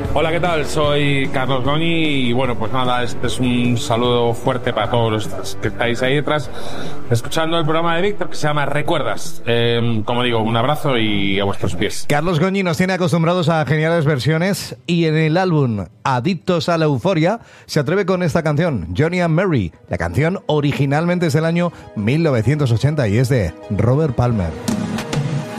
Hola, ¿qué tal? Soy Carlos Goñi y bueno, pues nada, este es un saludo fuerte para todos los que estáis ahí detrás escuchando el programa de Víctor que se llama Recuerdas. Como digo, un abrazo y a vuestros pies. Carlos Goñi nos tiene acostumbrados a geniales versiones y en el álbum Adictos a la Euforia se atreve con esta canción, Johnny and Mary. La canción originalmente es del año 1980 y es de Robert Palmer.